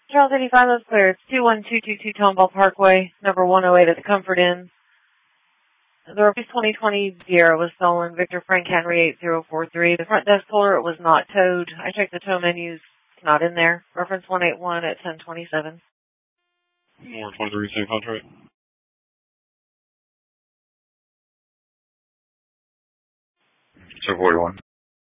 Charles 85, that's clear. It's 21222 Tomball Parkway, number 108 at the Comfort Inn. The Release 2020 Sierra was stolen. Victor Frank Henry 8043. The front desk told her it was not towed. I checked the tow menus. It's not in there. Reference 181 at 1027. More 23, same contract. 241.